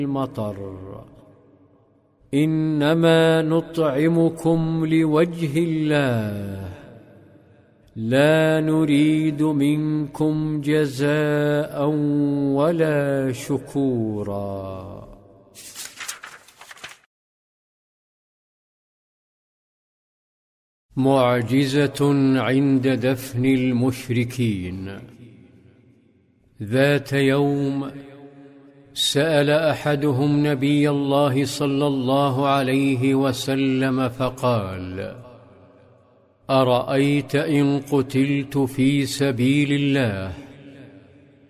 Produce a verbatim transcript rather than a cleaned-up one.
المطر، إنما نطعمكم لوجه الله لا نريد منكم جزاء ولا شكورا. معجزة عند دفن المشركين. ذات يوم سأل أحدهم نبي الله صلى الله عليه وسلم فقال: أرأيت إن قتلت في سبيل الله